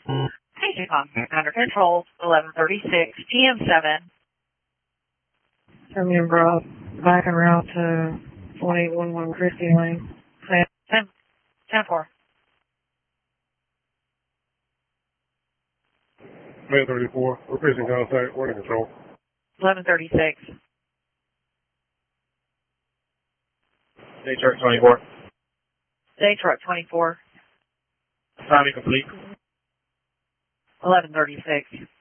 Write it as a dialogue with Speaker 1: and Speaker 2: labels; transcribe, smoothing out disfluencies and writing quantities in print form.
Speaker 1: Paging contact under control, 1136, TM7.
Speaker 2: Terminal Broad, back en route to 1811 Christie Lane.
Speaker 1: 10-4.
Speaker 3: May 34, we're facing contact, we're in control.
Speaker 1: 1136.
Speaker 4: Day truck 24.
Speaker 1: Day truck 24.
Speaker 4: Timing complete.
Speaker 1: 1136.